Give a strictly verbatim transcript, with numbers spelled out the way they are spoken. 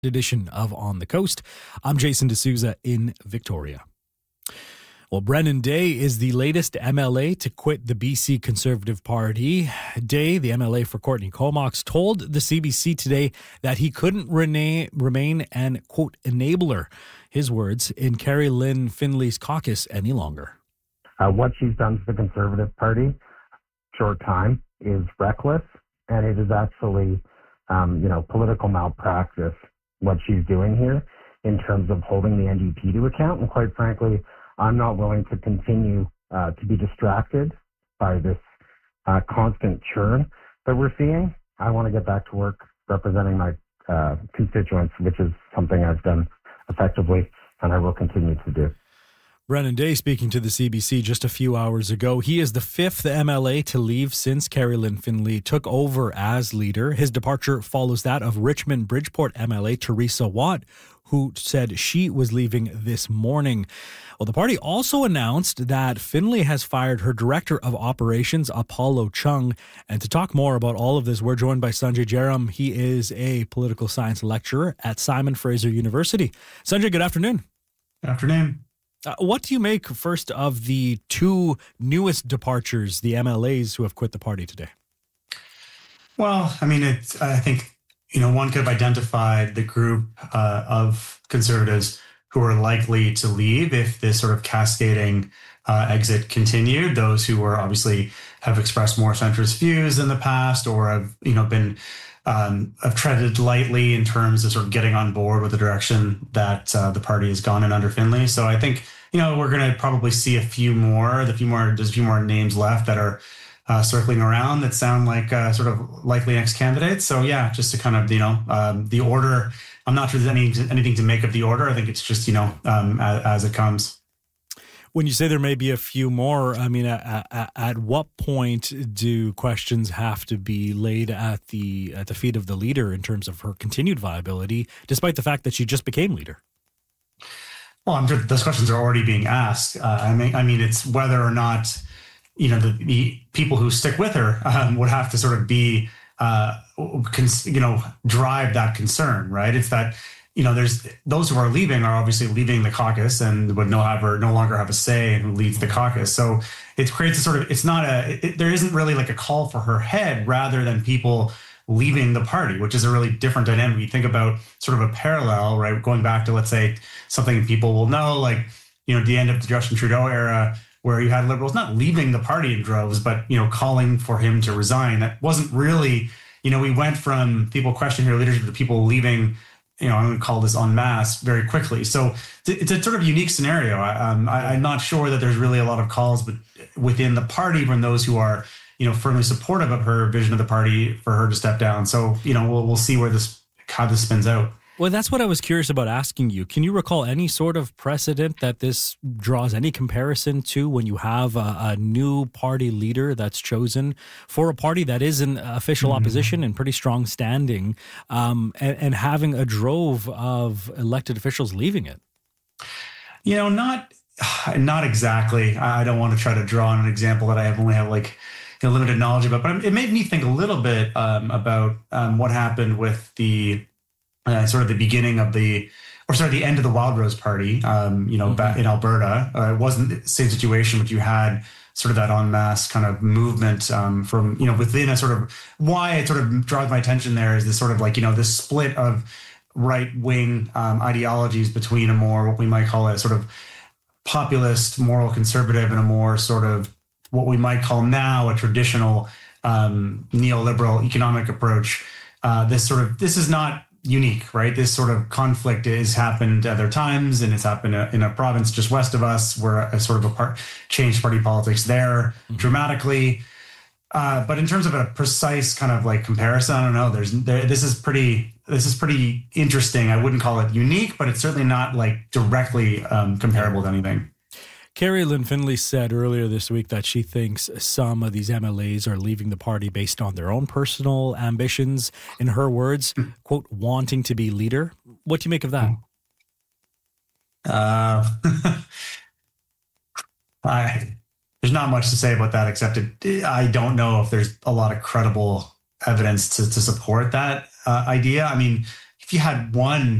edition of On the Coast. I'm Jason D'Souza in Victoria. Well, Brennan Day is the latest M L A to quit the B C Conservative Party. Day, the M L A for Courtney Comox, told the C B C today that he couldn't rena- remain an, quote, enabler, his words, in Carrie Lynn Finley's caucus any longer. Uh, what she's done to the Conservative Party, short time, is reckless, and it is actually, um, you know, political malpractice, what she's doing here in terms of holding the N D P to account. And quite frankly, I'm not willing to continue uh, to be distracted by this uh, constant churn that we're seeing. I want to get back to work representing my uh, constituents, which is something I've done effectively and I will continue to do. Brennan Day speaking to the C B C just a few hours ago. He is the fifth M L A to leave since Carrie Lynn Finley took over as leader. His departure follows that of Richmond Bridgeport M L A Teresa Watt, who said she was leaving this morning. Well, the party also announced that Finley has fired her director of operations, Apollo Chung. And to talk more about all of this, we're joined by Sanjay Jairam. He is a political science lecturer at Simon Fraser University. Sanjay, good afternoon. Good afternoon. Uh, what do you make first of the two newest departures, the M L As who have quit the party today? Well, I mean, it's, I think, you know, one could have identified the group uh, of conservatives who are likely to leave if this sort of cascading uh, exit continued. Those who were obviously have expressed more centrist views in the past or have, you know, been um, have treaded lightly in terms of sort of getting on board with the direction that uh, the party has gone in under Finley. So I think, you know, we're going to probably see a few more, the few more, there's a few more names left that are uh, circling around that sound like uh, sort of likely next candidates. So yeah, just to kind of, you know, um, the order, I'm not sure there's any, anything to make of the order. I think it's just, you know, um, as, as it comes. When you say there may be a few more, I mean, at, at, at what point do questions have to be laid at the at the feet of the leader in terms of her continued viability, despite the fact that she just became leader? Well, I'm sure those questions are already being asked. Uh, I mean, I mean, it's whether or not, you know, the, the people who stick with her um, would have to sort of be, uh, cons- you know, drive that concern, right? It's that, you know, there's those who are leaving are obviously leaving the caucus and would no ever no longer have a say in who leads the caucus. So it creates a sort of, it's not a, it, there isn't really like a call for her head rather than people leaving the party, which is a really different dynamic. You think about sort of a parallel, right? Going back to, let's say, something people will know, like, you know, the end of the Justin Trudeau era, where you had Liberals not leaving the party in droves, but, you know, calling for him to resign. That wasn't really, you know, we went from people questioning her leadership to people leaving, you know, I'm going to call this en masse very quickly. So it's a sort of unique scenario. I, um, I, I'm not sure that there's really a lot of calls, but within the party from those who are, you know, firmly supportive of her vision of the party for her to step down. So, you know, we'll we'll see where this, how this spins out. Well, that's what I was curious about asking you. Can you recall any sort of precedent that this draws any comparison to when you have a, a new party leader that's chosen for a party that is in official mm-hmm. opposition and pretty strong standing, um, and, and having a drove of elected officials leaving it? You know, not not exactly. I don't want to try to draw on an example that I have only have like you know, limited knowledge about, but it made me think a little bit um, about um, what happened with the Uh, sort of the beginning of the, or sorry, the end of the Wild Rose Party, um, you know, mm-hmm. back in Alberta. Uh, it wasn't the same situation, but you had sort of that en masse kind of movement um, from, you know, within a sort of, why it sort of draws my attention there is this sort of like, you know, this split of right-wing um, ideologies between a more, what we might call a sort of populist, moral conservative and a more sort of what we might call now a traditional um, neoliberal economic approach. Uh, this sort of, this is not unique, right? This sort of conflict has happened other times, and it's happened in a province just west of us where a sort of a part changed party politics there mm-hmm. dramatically. Uh, but in terms of a precise kind of like comparison, I don't know. There's there, this is pretty this is pretty interesting. I wouldn't call it unique, but it's certainly not like directly um, comparable to anything. Carrie Lynn Finley said earlier this week that she thinks some of these M L As are leaving the party based on their own personal ambitions. In her words, quote, wanting to be leader. What do you make of that? Uh, I, there's not much to say about that, except it, I don't know if there's a lot of credible evidence to, to support that uh, idea. I mean, if you had one